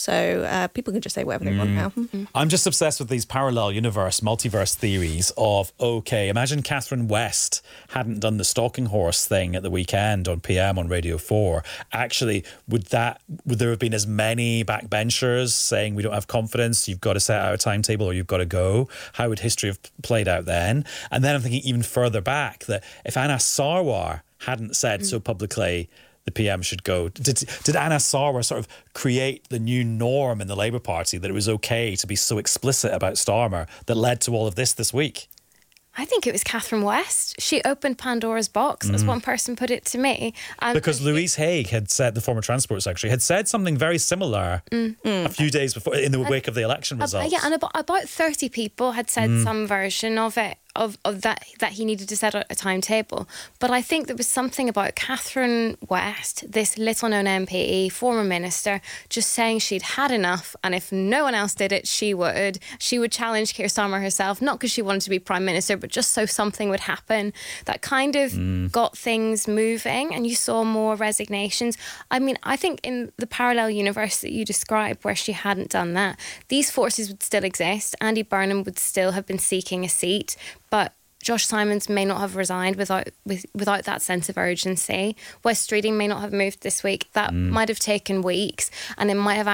So people can just say whatever they want now. I'm just obsessed with these parallel universe, multiverse theories of, okay, imagine Catherine West hadn't done the stalking horse thing at the weekend on PM on Radio 4. Actually, would there have been as many backbenchers saying we don't have confidence, you've got to set out a timetable or you've got to go? How would history have played out then? And then I'm thinking even further back that if Anna Sarwar hadn't said so publicly the PM should go, did Anna Sarwar sort of create the new norm in the Labour Party that it was okay to be so explicit about Starmer that led to all of this week? I think it was Catherine West. She opened Pandora's box, as one person put it to me. Because Louise Haigh had said, the former Transport Secretary, had said something very similar a few days before, in the wake of the election results. Yeah, and about 30 people had said some version of it, of that he needed to set a timetable. But I think there was something about Catherine West, this little-known MP, former minister, just saying she'd had enough, and if no one else did it, she would. She would challenge Keir Starmer herself, not because she wanted to be Prime Minister, but just so something would happen. That kind of got things moving, and you saw more resignations. I mean, I think in the parallel universe that you described, where she hadn't done that, these forces would still exist. Andy Burnham would still have been seeking a seat, but Josh Simons may not have resigned without that sense of urgency. Wes Streeting may not have moved this week. That might have taken weeks, and it might have